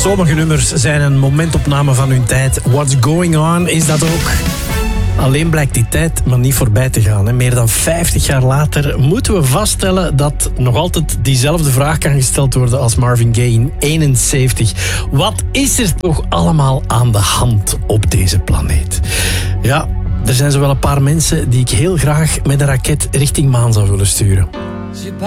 Sommige nummers zijn een momentopname van hun tijd. What's Going On is dat ook. Alleen blijkt die tijd maar niet voorbij te gaan. Meer dan 50 jaar later moeten we vaststellen dat nog altijd diezelfde vraag kan gesteld worden als Marvin Gaye in 71. Wat is er toch allemaal aan de hand op deze planeet? Ja, er zijn zo wel een paar mensen die ik heel graag met een raket richting maan zou willen sturen.